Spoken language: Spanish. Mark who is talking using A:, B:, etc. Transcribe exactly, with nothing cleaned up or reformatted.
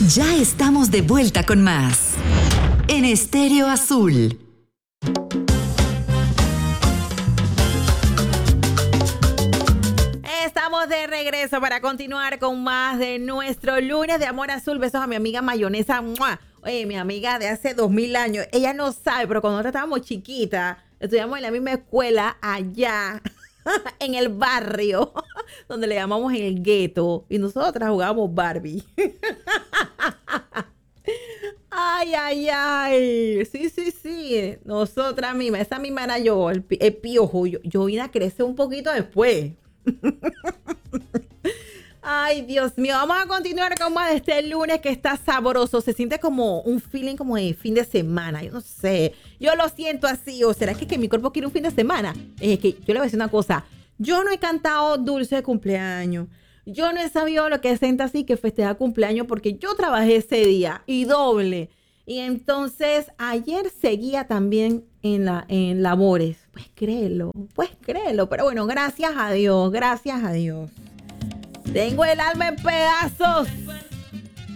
A: Ya estamos de vuelta con más en Estéreo Azul.
B: Estamos de regreso para continuar con más de nuestro lunes de Amor Azul. Besos a mi amiga Mayonesa. ¡Mua! Oye, mi amiga de hace dos mil años. Ella no sabe, pero cuando nosotros estábamos chiquitas, estudiamos en la misma escuela allá, en el barrio, donde le llamamos el gueto. Y nosotras jugábamos Barbie. Ay, ay, ay. Sí, sí, sí. Nosotras mismas. Esa misma era yo, el, pi- el piojo. Yo, yo vine a crecer un poquito después. Ay, Dios mío, vamos a continuar con más de este lunes que está sabroso. Se siente como un feeling como de fin de semana. Yo no sé, yo lo siento así. ¿O será que, que mi cuerpo quiere un fin de semana? Es que yo le voy a decir una cosa. Yo no he cantado dulce de cumpleaños. Yo no he sabido lo que es sentar así que festejar cumpleaños porque yo trabajé ese día y doble. Y entonces ayer seguía también en, la, en labores. Pues créelo, pues créelo. Pero bueno, gracias a Dios, gracias a Dios. Tengo el alma en pedazos.